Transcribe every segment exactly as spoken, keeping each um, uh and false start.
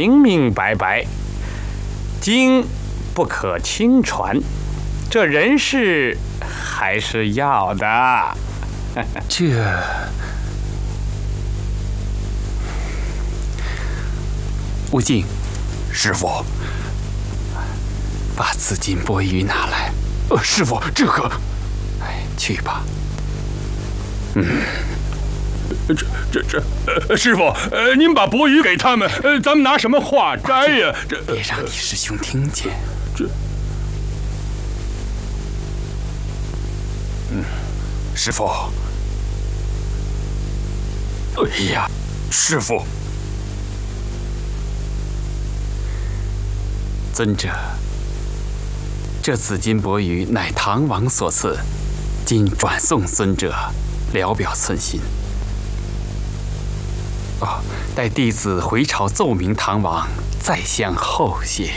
明明白白，经不可轻传，这人事还是要的。 这，吴敬， 师傅， 把紫金钵盂拿来。 呃，师傅，这个， 哎，去吧。 嗯。 这这这，呃，师傅，呃，您把钵盂给他们，呃，咱们拿什么化斋呀？这别让李师兄听见。 这，嗯，师傅，哎呀，师傅， 尊者，这紫金钵盂乃唐王所赐，今转送尊者，聊表寸心。 哦，待弟子回朝奏明唐王，再相后谢。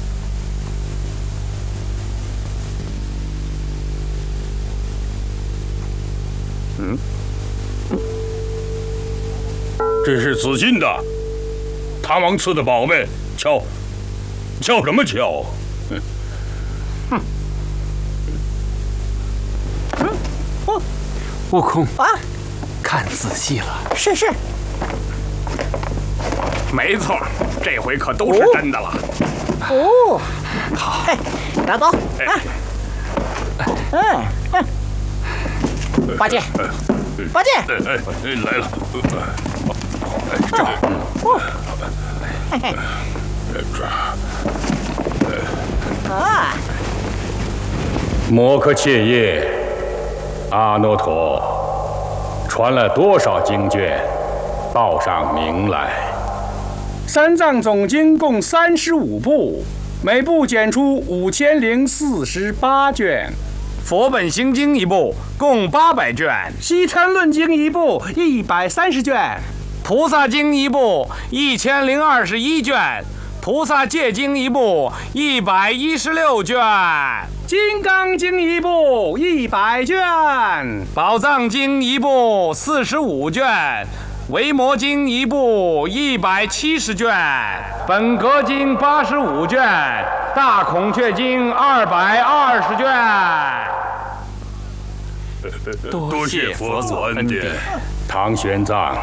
嗯，这是紫金的，唐王赐的宝贝，敲，敲什么敲？哼， 哼，嗯，哦，悟空啊，看仔细了。 是是。 没错，这回可都是真的了。 哦， 好， 哎，拿走。啊，嗯嗯，八戒，八戒， 哎哎哎，来了。哎，这个， 哦，嘿嘿， 这， 啊， 摩诃切叶，阿耨陀，传了多少经卷，报上名来。 三藏总经共三十五部，每部检出五千零四十八卷； 佛本行经一部共八百卷， 西禅论经一部一百三十卷， 菩萨经一部一千零二十一卷，菩萨戒经一部一百一十六卷， 金刚经一部一百卷， 宝藏经一部四十五卷。 维摩经一部一百七十卷，本格经八十五卷，大孔雀经二百二十卷。多谢佛祖恩典。 唐玄奘，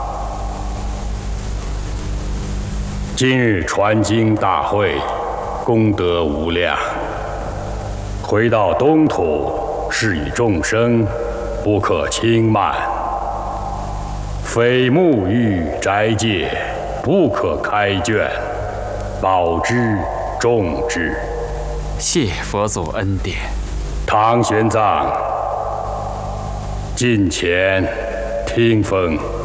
今日传经大会，功德无量。回到东土，是以众生不可轻慢。 非沐浴斋戒，不可开卷，保之重之。 谢佛祖恩典。 唐玄奘，近前听风。